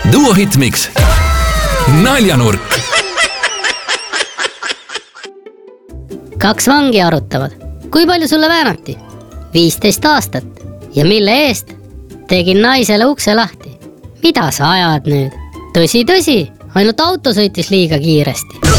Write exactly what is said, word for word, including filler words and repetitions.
Duo Hitmix. Naljanurk. Kaks vangi arutavad. Kui palju sulle väänati? viisteist aastat. Ja mille eest? Tegin naisele ukse lahti. Mida sa ajad nüüd? Tõsi, tõsi. Ainult auto sõitis liiga kiiresti.